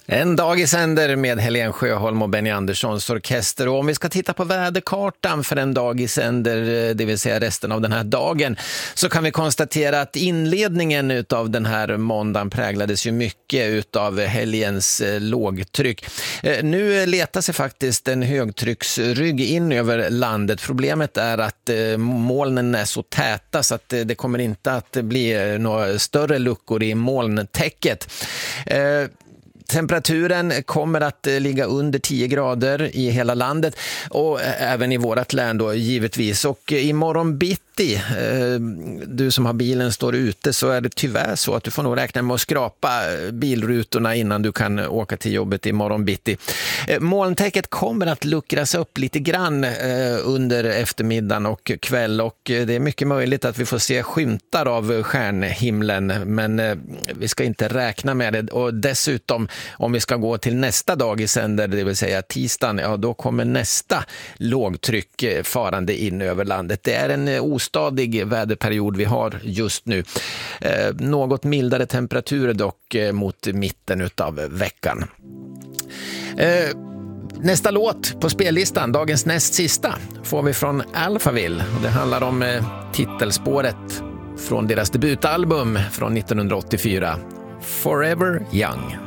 En dag i sänder med Helen Sjöholm och Benny Anderssons orkester. Och om vi ska titta på väderkartan för en dag i sänder, det vill säga resten av den här dagen, så kan vi konstatera att inledningen av den här måndagen präglades ju mycket av helgens lågtryck. Nu letar sig faktiskt en högtrycksrygg in över landet. Problemet är att molnen är så täta så att det kommer inte att bli några större luckor i molntäcket. Temperaturen kommer att ligga under 10 grader i hela landet och även i vårt län då givetvis. Och imorgon bitti, du som har bilen står ute, så är det tyvärr så att du får nog räkna med att skrapa bilrutorna innan du kan åka till jobbet imorgon bitti. Molntäcket kommer att luckras upp lite grann under eftermiddagen och kväll, och det är mycket möjligt att vi får se skymtar av stjärnhimlen, men vi ska inte räkna med det. Och dessutom, om vi ska gå till nästa dag i sänder, det vill säga tisdagen, ja, då kommer nästa lågtryck farande in över landet. Det är en ostadig väderperiod vi har just nu. Något mildare temperaturer dock mot mitten av veckan. Nästa låt på spellistan, dagens näst sista, får vi från Alphaville. Och det handlar om titelspåret från deras debutalbum från 1984, Forever Young.